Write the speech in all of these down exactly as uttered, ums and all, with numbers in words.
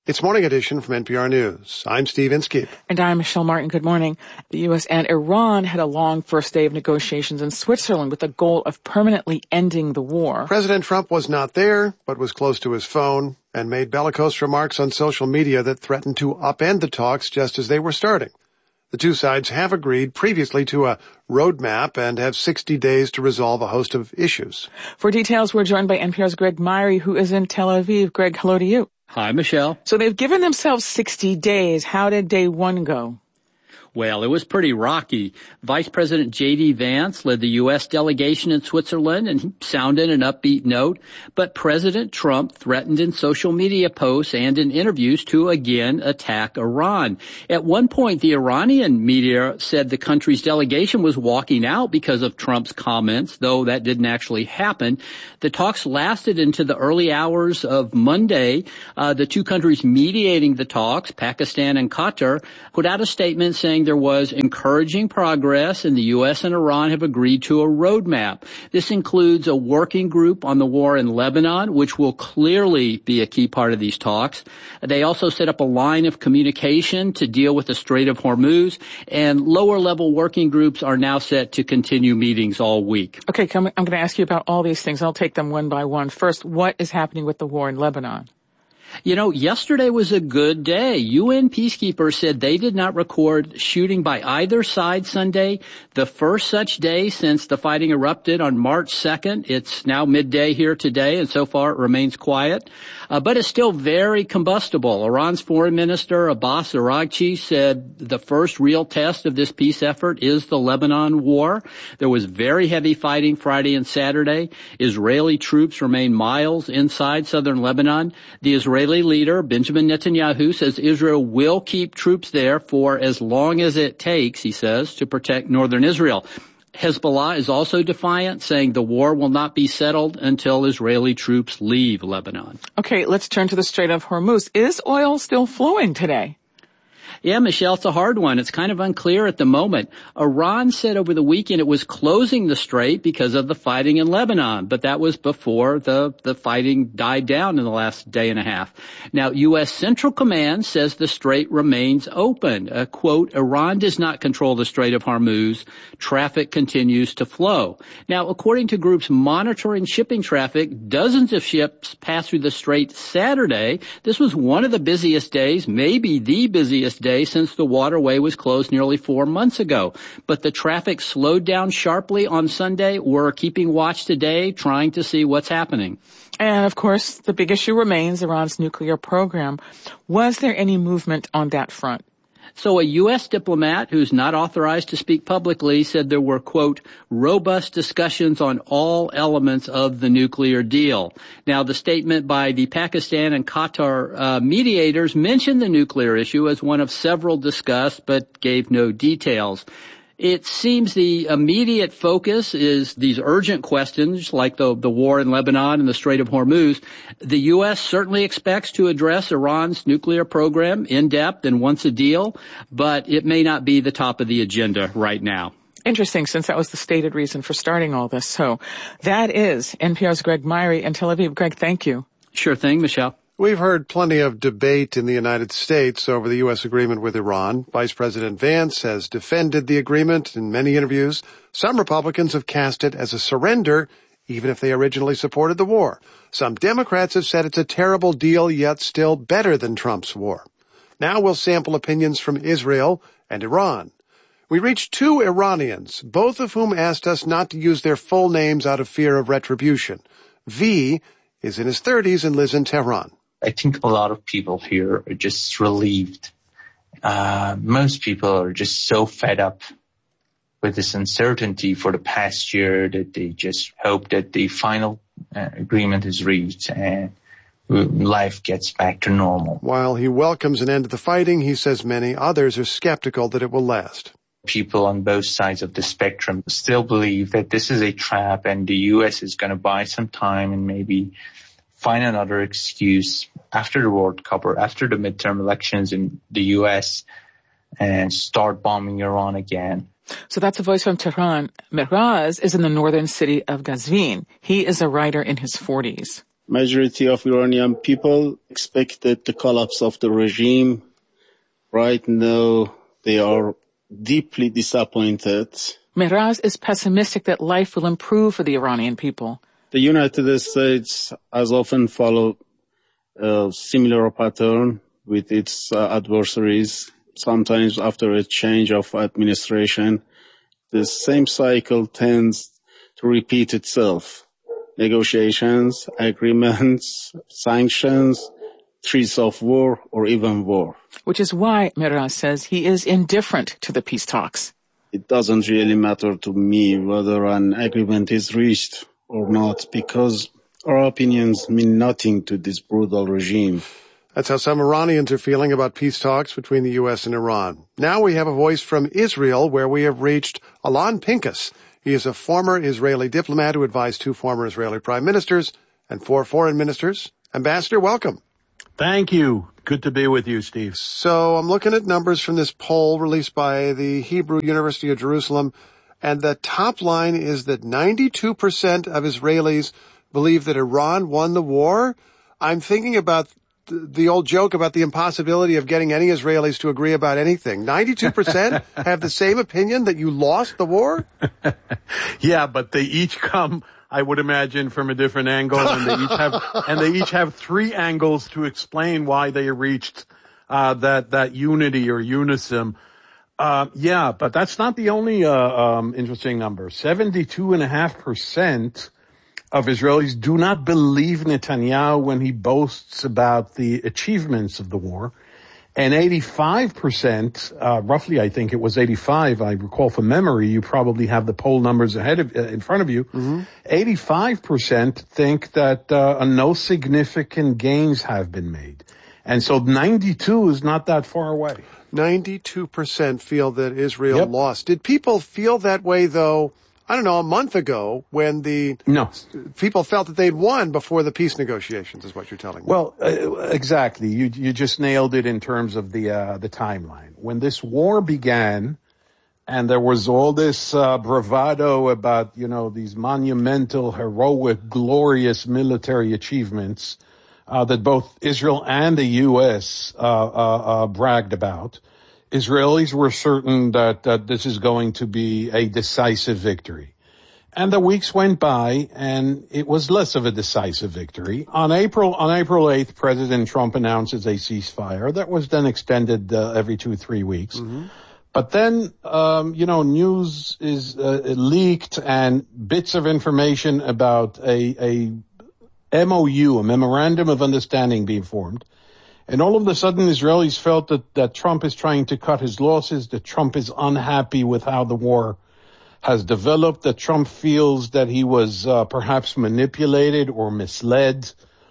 It's Morning Edition from N P R News. I'm Steve Inskeep. And I'm Michelle Martin. Good morning. The U S and Iran had a long first day of negotiations in Switzerland with the goal of permanently ending the war. President Trump was not there, but was close to his phone and made bellicose remarks on social media that threatened to upend the talks just as they were starting. The two sides have agreed previously to a roadmap and have sixty days to resolve a host of issues. For details, we're joined by N P R's Greg Myrie, who is in Tel Aviv. Greg, hello to you. Hi, Michelle. So they've given themselves sixty days. How did day one go? Well, it was pretty rocky. Vice President J D. Vance led the U S delegation in Switzerland, and he sounded an upbeat note. But President Trump threatened in social media posts and in interviews to again attack Iran. At one point, the Iranian media said the country's delegation was walking out because of Trump's comments, though that didn't actually happen. The talks lasted into the early hours of Monday. Uh, the two countries mediating the talks, Pakistan and Qatar, put out a statement saying there was encouraging progress, and the U S and Iran have agreed to a roadmap. This includes a working group on the war in Lebanon, which will clearly be a key part of these talks. They also set up a line of communication to deal with the Strait of Hormuz, and lower-level working groups are now set to continue meetings all week. Okay, I'm going to ask you about all these things. I'll take them one by one. First, what is happening with the war in Lebanon? You know, yesterday was a good day. U N peacekeepers said they did not record shooting by either side Sunday, the first such day since the fighting erupted on March second. It's now midday here today, and so far it remains quiet. Uh, but it's still very combustible. Iran's foreign minister, Abbas Araghchi, said the first real test of this peace effort is the Lebanon war. There was very heavy fighting Friday and Saturday. Israeli troops remain miles inside southern Lebanon. The Israeli Israeli leader Benjamin Netanyahu says Israel will keep troops there for as long as it takes, he says, to protect northern Israel. Hezbollah is also defiant, saying the war will not be settled until Israeli troops leave Lebanon. Okay, let's turn to the Strait of Hormuz. Is oil still flowing today? Yeah, Michelle, it's a hard one. It's kind of unclear at the moment. Iran said over the weekend it was closing the strait because of the fighting in Lebanon, but that was before the, the fighting died down in the last day and a half. Now, U S Central Command says the strait remains open. Uh, quote, Iran does not control the Strait of Hormuz. Traffic continues to flow. Now, according to groups monitoring shipping traffic, dozens of ships passed through the strait Saturday. This was one of the busiest days, maybe the busiest day since the waterway was closed nearly four months ago. But the traffic slowed down sharply on Sunday. We're keeping watch today, trying to see what's happening. And, of course, the big issue remains Iran's nuclear program. Was there any movement on that front? So a U S diplomat who's not authorized to speak publicly said there were, quote, robust discussions on all elements of the nuclear deal. Now, the statement by the Pakistan and Qatar uh, mediators mentioned the nuclear issue as one of several discussed, but gave no details. It seems the immediate focus is these urgent questions like the, the war in Lebanon and the Strait of Hormuz. The U S certainly expects to address Iran's nuclear program in depth and wants a deal, but it may not be the top of the agenda right now. Interesting, since that was the stated reason for starting all this. So that is N P R's Greg Myrie in Tel Aviv. Greg, thank you. Sure thing, Michelle. We've heard plenty of debate in the United States over the U S agreement with Iran. Vice President Vance has defended the agreement in many interviews. Some Republicans have cast it as a surrender, even if they originally supported the war. Some Democrats have said it's a terrible deal, yet still better than Trump's war. Now we'll sample opinions from Israel and Iran. We reached two Iranians, both of whom asked us not to use their full names out of fear of retribution. V is in his thirties and lives in Tehran. I think a lot of people here are just relieved. Uh, most people are just so fed up with this uncertainty for the past year that they just hope that the final uh, agreement is reached and life gets back to normal. While he welcomes an end to the fighting, he says many others are skeptical that it will last. People on both sides of the spectrum still believe that this is a trap and the U S is going to buy some time and maybe find another excuse after the World Cup or after the midterm elections in the U S and start bombing Iran again. So that's a voice from Tehran. Mehraz is in the northern city of Qazvin. He is a writer in his forties. Majority of Iranian people expected the collapse of the regime. Right now, they are deeply disappointed. Mehraz is pessimistic that life will improve for the Iranian people. The United States has often followed a similar pattern with its uh, adversaries. Sometimes after a change of administration, the same cycle tends to repeat itself. Negotiations, agreements, sanctions, threats of war, or even war. Which is why Mehraz says he is indifferent to the peace talks. It doesn't really matter to me whether an agreement is reached or not, because our opinions mean nothing to this brutal regime. That's how some Iranians are feeling about peace talks between the U S and Iran. Now we have a voice from Israel, where we have reached Alon Pincus. He is a former Israeli diplomat who advised two former Israeli prime ministers and four foreign ministers. Ambassador, welcome. Thank you. Good to be with you, Steve. So I'm looking at numbers from this poll released by the Hebrew University of Jerusalem, and the top line is that ninety-two percent of Israelis believe that Iran won the war. I'm thinking about the old joke about the impossibility of getting any Israelis to agree about anything. ninety-two percent have the same opinion that you lost the war? Yeah, but they each come, I would imagine, from a different angle, and they each have and they each have three angles to explain why they reached uh that that unity or unison. Uh yeah, but that's not the only uh um interesting number. seventy-two point five percent of Israelis do not believe Netanyahu when he boasts about the achievements of the war. And eighty-five percent, uh, roughly I think it was eighty-five, I recall from memory, you probably have the poll numbers ahead of, uh, in front of you. Mm-hmm. eighty-five percent think that uh, no significant gains have been made. And so ninety-two is not that far away. ninety-two percent feel that Israel Yep. lost. Did people feel that way, though, I don't know, a month ago when the No. people felt that they'd won before the peace negotiations, is what you're telling me? Well, uh, exactly. You you just nailed it in terms of the uh, the timeline. When this war began, and there was all this uh, bravado about, you know, these monumental, heroic, glorious military achievements uh, that both Israel and the U S uh, uh, uh, bragged about, Israelis were certain that, that this is going to be a decisive victory. And the weeks went by, and it was less of a decisive victory. On April, on April eighth, President Trump announces a ceasefire that was then extended uh, every two, three weeks. Mm-hmm. But then, um, you know, news is uh, leaked, and bits of information about a, a M O U, a memorandum of understanding, being formed. And all of a sudden, Israelis felt that, that Trump is trying to cut his losses, that Trump is unhappy with how the war has developed, that Trump feels that he was uh, perhaps manipulated or misled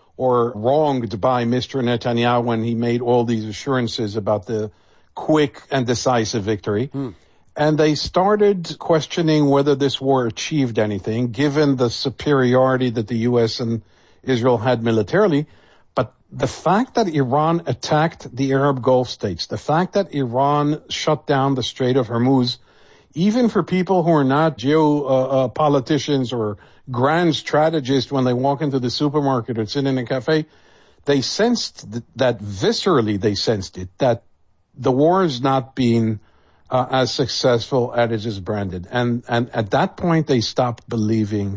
or wronged by Mister Netanyahu when he made all these assurances about the quick and decisive victory. Hmm. And they started questioning whether this war achieved anything, given the superiority that the U S and Israel had militarily. But the fact that Iran attacked the Arab Gulf states, the fact that Iran shut down the Strait of Hormuz, even for people who are not geopoliticians uh, uh, or grand strategists, when they walk into the supermarket or sit in a cafe, they sensed th- that viscerally they sensed it, that the war is not being uh, as successful as it is branded. And, and at that point, they stopped believing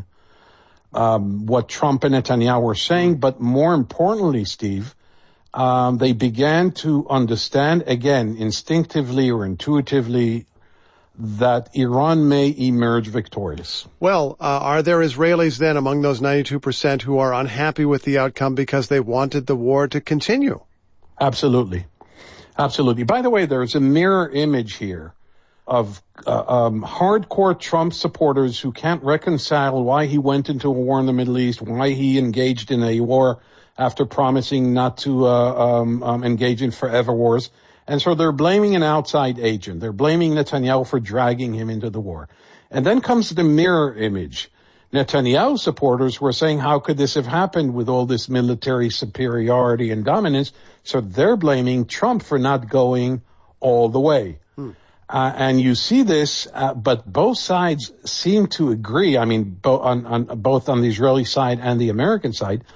Um, what Trump and Netanyahu were saying, but more importantly, Steve, um, they began to understand, again, instinctively or intuitively, that Iran may emerge victorious. Well, uh, are there Israelis then among those ninety-two percent who are unhappy with the outcome because they wanted the war to continue? Absolutely. Absolutely. By the way, there's a mirror image here of uh, um, hardcore Trump supporters who can't reconcile why he went into a war in the Middle East, why he engaged in a war after promising not to uh, um, um, engage in forever wars. And so they're blaming an outside agent. They're blaming Netanyahu for dragging him into the war. And then comes the mirror image. Netanyahu supporters were saying, how could this have happened with all this military superiority and dominance? So they're blaming Trump for not going all the way. Hmm. Uh, and you see this, uh, but both sides seem to agree, I mean, bo- on, on, both on the Israeli side and the American side,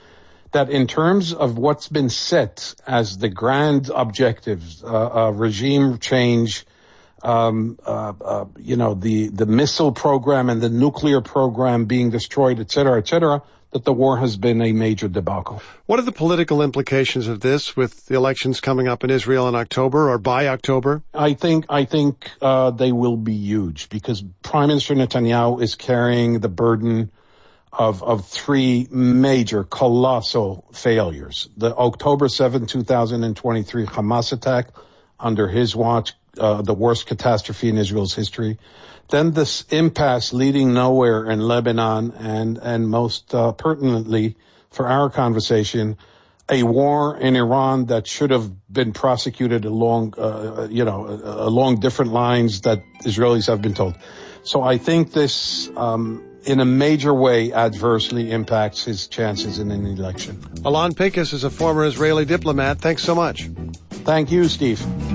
that in terms of what's been set as the grand objectives, uh, uh regime change, um, uh, uh, you know, the, the missile program and the nuclear program being destroyed, et cetera, et cetera, that the war has been a major debacle. What are the political implications of this with the elections coming up in Israel in October or by October? I think, I think, uh, they will be huge because Prime Minister Netanyahu is carrying the burden of, of three major colossal failures. The October seventh, twenty twenty-three Hamas attack under his watch, uh, the worst catastrophe in Israel's history. Then this impasse leading nowhere in Lebanon and, and most, uh, pertinently for our conversation, a war in Iran that should have been prosecuted along, uh, you know, along different lines that Israelis have been told. So I think this, um, in a major way adversely impacts his chances in an election. Alon Pinkus is a former Israeli diplomat. Thanks so much. Thank you, Steve.